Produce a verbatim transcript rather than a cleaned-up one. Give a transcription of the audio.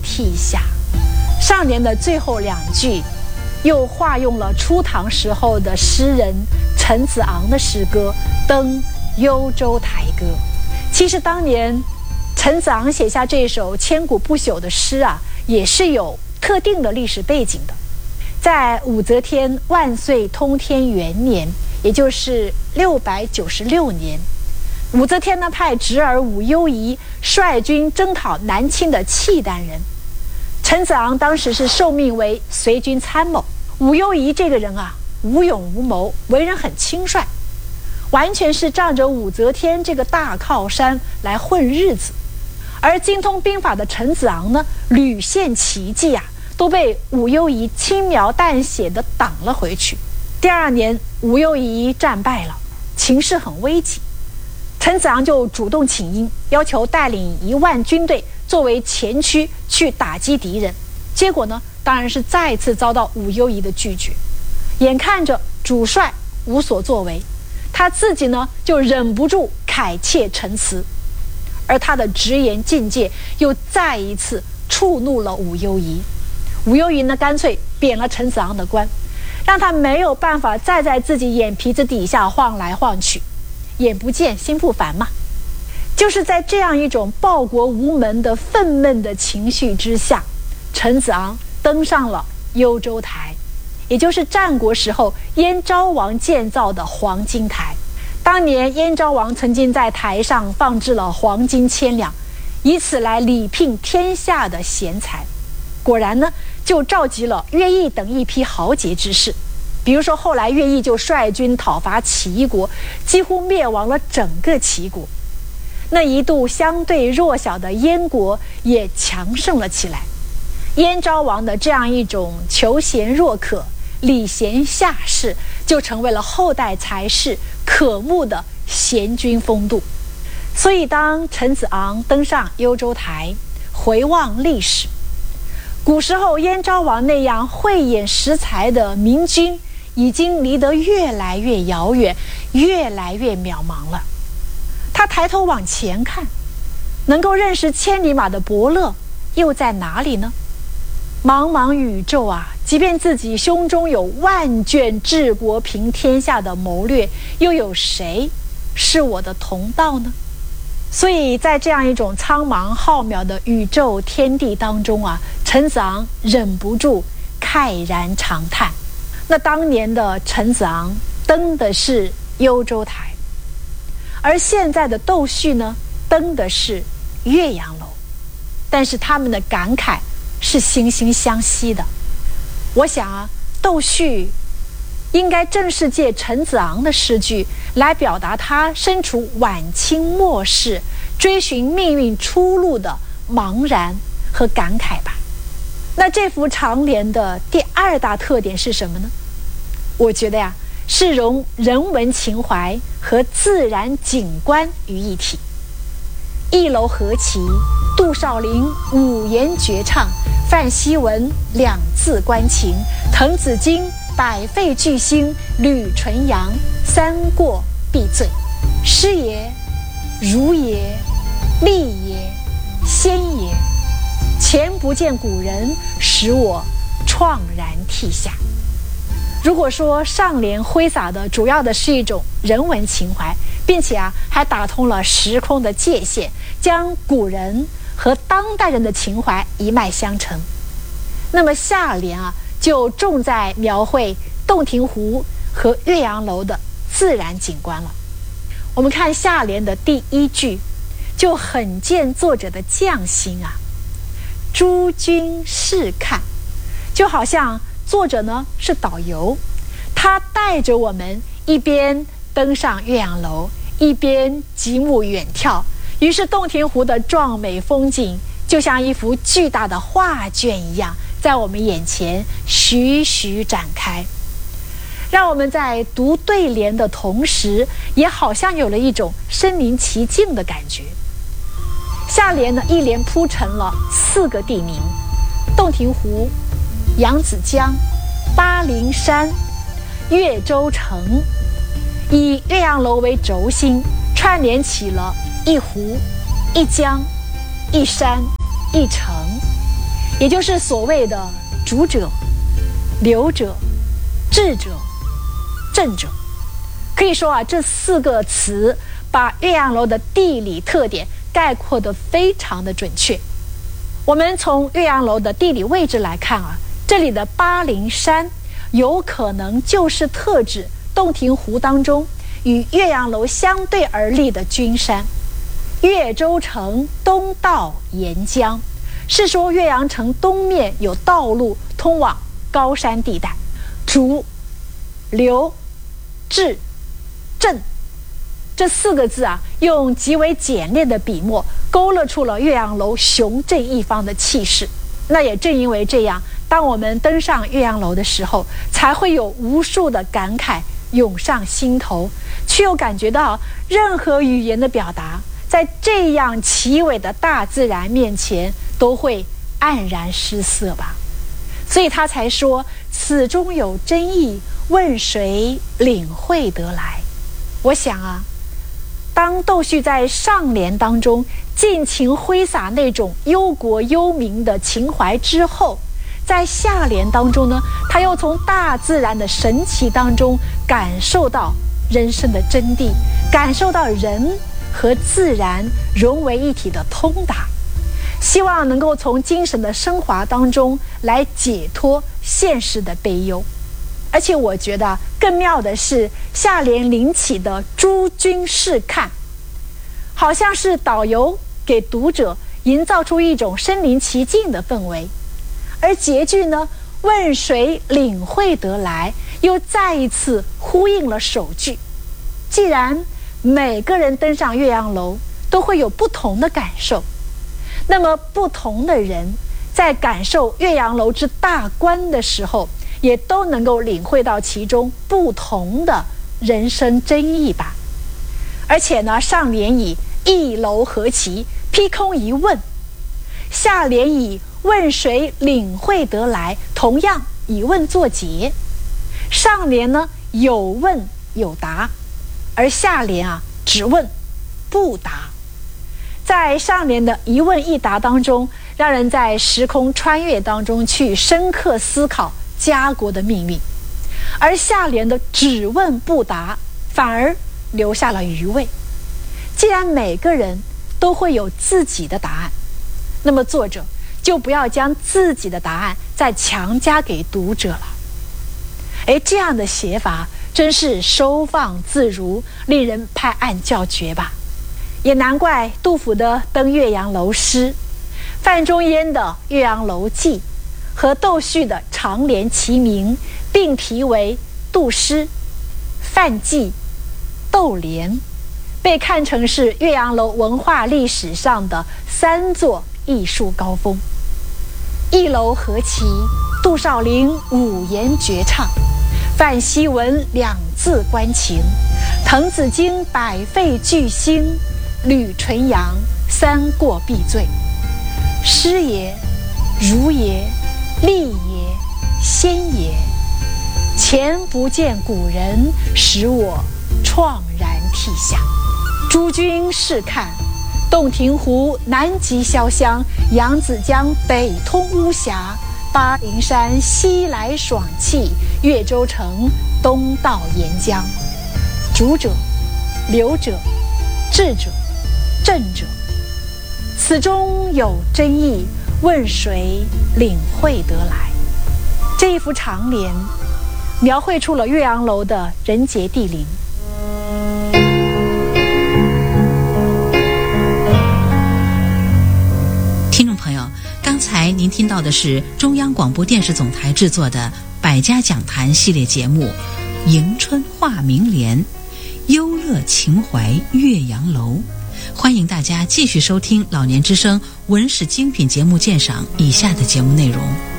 涕下。上联的最后两句又化用了初唐时候的诗人陈子昂的诗歌《登幽州台歌》。其实当年陈子昂写下这首千古不朽的诗啊，也是有特定的历史背景的。在武则天万岁通天元年，也就是六百九十六年，武则天呢派侄儿武攸宜率军征讨南侵的契丹人。陈子昂当时是受命为随军参谋。武攸宜这个人啊，无勇无谋，为人很轻率，完全是仗着武则天这个大靠山来混日子。而精通兵法的陈子昂呢，屡献奇迹啊，都被武攸宜轻描淡写地挡了回去。第二年，武攸宜战败了，情势很危急，陈子昂就主动请缨，要求带领一万军队作为前驱去打击敌人。结果呢，当然是再次遭到武攸宜的拒绝。眼看着主帅无所作为，他自己呢就忍不住慨切陈词，而他的直言进谏又再一次触怒了武攸宜。武攸宜呢干脆贬了陈子昂的官，让他没有办法再在自己眼皮子底下晃来晃去，眼不见心不烦嘛。就是在这样一种报国无门的愤懑的情绪之下，陈子昂登上了幽州台，也就是战国时候燕昭王建造的黄金台。当年燕昭王曾经在台上放置了黄金千两，以此来礼聘天下的贤才。果然呢，就召集了乐毅等一批豪杰之士。比如说后来乐毅就率军讨伐齐夷国，几乎灭亡了整个齐国。那一度相对弱小的燕国也强盛了起来。燕昭王的这样一种求贤若渴、礼贤下士，就成为了后代才士渴慕的贤君风度。所以当陈子昂登上幽州台，回望历史，古时候燕昭王那样慧眼识才的明君，已经离得越来越遥远，越来越渺茫了。他抬头往前看，能够认识千里马的伯乐又在哪里呢？茫茫宇宙啊，即便自己胸中有万卷治国平天下的谋略，又有谁是我的同道呢？所以在这样一种苍茫浩渺的宇宙天地当中啊，陈子昂忍不住慨然长叹。那当年的陈子昂登的是幽州台，而现在的窦旭呢，登的是岳阳楼，但是他们的感慨是惺惺相惜的。我想啊，窦旭应该正是借陈子昂的诗句来表达他身处晚清末世追寻命运出路的茫然和感慨吧。那这幅长联的第二大特点是什么呢？我觉得呀，是融人文情怀和自然景观于一体。一楼何其，杜少陵五言绝唱，范希文两字关情，滕子京百废巨星，吕纯阳三过必醉。诗也，儒也，礼也，先也，前不见古人，使我怆然涕下。如果说上联挥洒的主要的是一种人文情怀，并且啊还打通了时空的界限，将古人和当代人的情怀一脉相承，那么下联啊就重在描绘洞庭湖和岳阳楼的自然景观了。我们看下联的第一句，就很见作者的匠心啊。诸君试看，就好像作者呢是导游，他带着我们一边登上岳阳楼，一边极目远眺，于是洞庭湖的壮美风景就像一幅巨大的画卷一样，在我们眼前徐徐展开，让我们在读对联的同时，也好像有了一种身临其境的感觉。下联呢，一连铺陈了四个地名：洞庭湖、扬子江、巴陵山、岳州城，以岳阳楼为轴心，串联起了一湖、一江、一山、一城， 也就是所谓的主者、流者、智者、正者。可以说啊，这四个词把岳阳楼的地理特点概括得非常的准确。我们从岳阳楼的地理位置来看啊，这里的巴陵山有可能就是特指洞庭湖当中与岳阳楼相对而立的君山。岳州城东到沿江，是说岳阳城东面有道路通往高山地带。主、流、智、正这四个字啊，用极为简练的笔墨勾勒出了岳阳楼雄镇一方的气势。那也正因为这样，当我们登上岳阳楼的时候，才会有无数的感慨涌上心头，却又感觉到任何语言的表达在这样奇伟的大自然面前都会黯然失色吧。所以他才说此中有真意，问谁领会得来。我想啊，当窦旭在上联当中尽情挥洒那种忧国忧民的情怀之后，在下联当中呢，他又从大自然的神奇当中感受到人生的真谛，感受到人和自然融为一体的通达，希望能够从精神的升华当中来解脱现实的悲忧。而且我觉得更妙的是下联临起的诸君试看，好像是导游给读者营造出一种身临其境的氛围。而结句呢，问谁领会得来，又再一次呼应了首句。既然每个人登上岳阳楼都会有不同的感受，那么不同的人在感受岳阳楼之大观的时候，也都能够领会到其中不同的人生真意吧。而且呢，上联以一楼何其劈空一问，下联以问谁领会得来，同样以问作结。上联呢有问有答，而下联啊只问不答。在上联的一问一答当中，让人在时空穿越当中去深刻思考家国的命运，而下联的只问不答反而留下了余味。既然每个人都会有自己的答案，那么作者就不要将自己的答案再强加给读者了。哎，这样的写法真是收放自如，令人拍案叫绝吧。也难怪杜甫的登岳阳楼诗，范仲淹的岳阳楼记和窦旭的长联齐名，并题为杜诗、范记、窦联，被看成是岳阳楼文化历史上的三座艺术高峰。一楼何其，杜少陵五言绝唱，范希文两字关情，滕子京百废巨星，吕纯阳三过必醉。诗也，儒也，礼也，仙也，前不见古人，使我怆然涕下。诸君试看，洞庭湖南极潇湘，扬子江北通巫峡，巴陵山西来爽气，岳州城东到沿江。主者、流者、智者、正者，此中有真意，问谁领会得来。这一幅长联描绘出了岳阳楼的人杰地灵。 听众朋友，刚才您听到的是中央广播电视总台制作的百家讲坛系列节目《迎春画名联》，优乐情怀岳阳楼。欢迎大家继续收听老年之声文史精品节目鉴赏以下的节目内容。